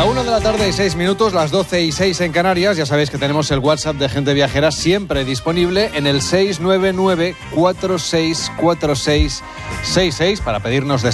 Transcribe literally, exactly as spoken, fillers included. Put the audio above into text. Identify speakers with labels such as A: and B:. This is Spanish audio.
A: una de la tarde y seis minutos, las doce y seis en Canarias. Ya sabéis que tenemos el WhatsApp de Gente Viajera siempre disponible en el seis nueve nueve, cuatro seis cuatro seis seis seis para pedirnos destinos